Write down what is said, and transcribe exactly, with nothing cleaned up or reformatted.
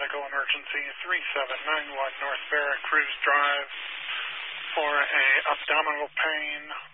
medical emergency, three seven nine one North Veracruz Drive for a abdominal pain.